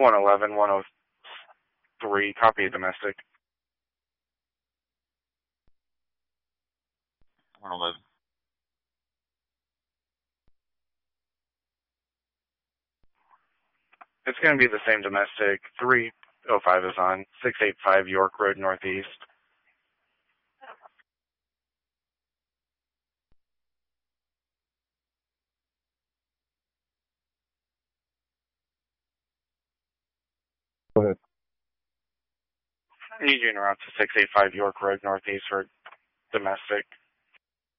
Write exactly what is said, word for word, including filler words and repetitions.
one eleven, one oh three, copy domestic. one eleven. It's going to be the same domestic. three oh five is on. six eighty-five York Road Northeast. Go ahead. I need you to route to six eighty-five York Road Northeast for domestic.